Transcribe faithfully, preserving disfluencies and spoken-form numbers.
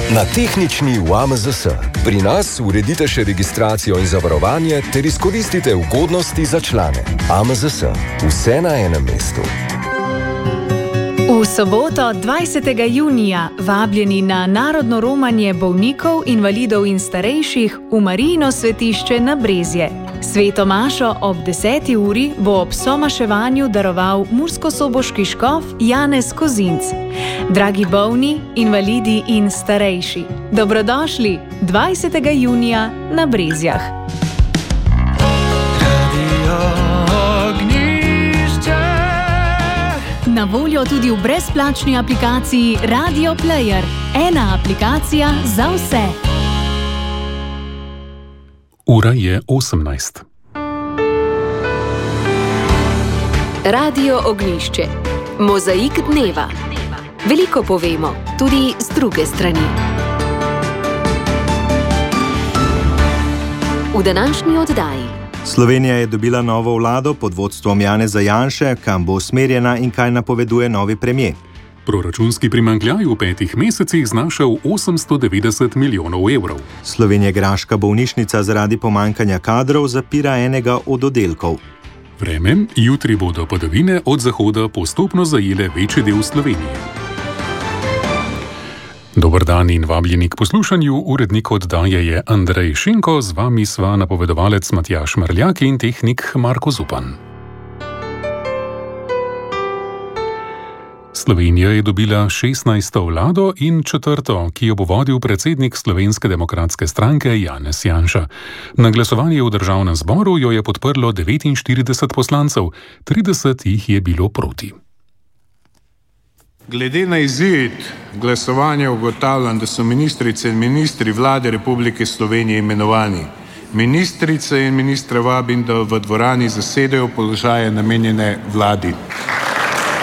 Na tehnični v A M Z S. Pri nas uredite še registracijo in zavarovanje ter izkoristite ugodnosti za člane. A M Z S. Vse na enem mestu. V soboto dvajsetega junija vabljeni na narodno romanje bolnikov, invalidov in starejših v Marijino svetišče na Brezje. Sveto mašo ob deseti uri bo ob somaševanju daroval murskosoboški škof Janez Kozinc. Dragi bolni, invalidi in starejši, dobrodošli dvajsetega junija na Brezjah. Na voljo tudi v brezplačni aplikaciji Radio Player. Ena aplikacija za vse. Ura je osemnajst. Radio Ognjišče. Mozaik dneva. Veliko povemo, tudi z druge strani. V današnji oddaji. Slovenija je dobila novo vlado pod vodstvom Janeza Janše, kam bo usmerjena in kaj napoveduje novi premier. Proračunski primanjkljaj v petih mesecih znašal osemsto devetdeset milijonov evrov. Slovenjegraška bolnišnica zaradi pomanjkanja kadrov zapira enega od oddelkov. Vreme, jutri bodo padavine od zahoda postopno zajele večji del Slovenije. Dober dan in vabljeni k poslušanju. Urednik oddaje je Andrej Šinko, z vami sva napovedovalec Matjaž Mrljak in tehnik Marko Zupan. Slovenija je dobila šestnajsto vlado in četrto, ki jo bo vodil predsednik Slovenske demokratske stranke Janez Janša. Na glasovanje v državnem zboru jo je podprlo devetinštirideset poslancev, trideset jih je bilo proti. Glede na izid glasovanja ugotavljam, da so ministrice in ministri vlade Republike Slovenije imenovani. Ministrice in ministre vabim, da v dvorani zasedejo položaje namenjene vladi.